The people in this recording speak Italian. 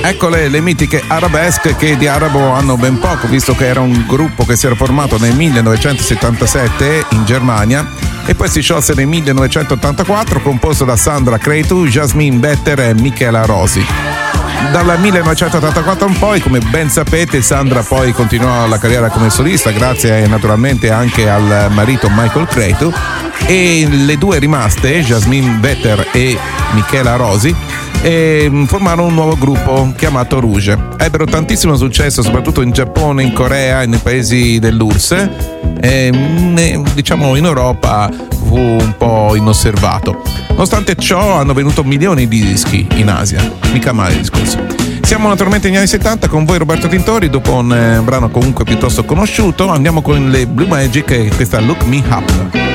Eccole le mitiche Arabesque, che di arabo hanno ben poco, visto che era un gruppo che si era formato nel 1977 in Germania e poi si sciolse nel 1984, composto da Sandra Cretu, Jasmine Vetter e Michela Rosi. Dal 1984 in poi, come ben sapete, Sandra poi continuò la carriera come solista, grazie naturalmente anche al marito Michael Cretu, e le due rimaste, Jasmine Vetter e Michela Rosi, formarono un nuovo gruppo chiamato Rouge. Ebbero tantissimo successo soprattutto in Giappone, in Corea e nei paesi dell'URSS, diciamo in Europa fu un po' inosservato. Nonostante ciò hanno venduto milioni di dischi in Asia, mica male il discorso. Siamo naturalmente negli anni 70 con voi Roberto Tintori, dopo un brano comunque piuttosto conosciuto andiamo con le Blue Magic e questa Look Me Up.